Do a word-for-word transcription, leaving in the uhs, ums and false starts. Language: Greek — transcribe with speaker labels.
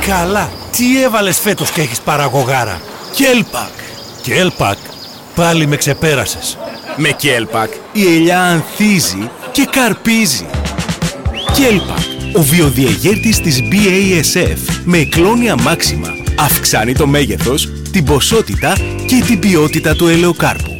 Speaker 1: Καλά, τι έβαλες φέτος και έχεις παραγωγάρα?
Speaker 2: Κέλπακ.
Speaker 1: Κέλπακ, πάλι με ξεπέρασες.
Speaker 2: Με Κέλπακ η ελιά ανθίζει και καρπίζει. Κέλπακ, ο βιοδιεγέρτης της μπι έι ες εφ με εκλόνια μάξιμα αυξάνει το μέγεθος, την ποσότητα και την ποιότητα του ελαιοκάρπου.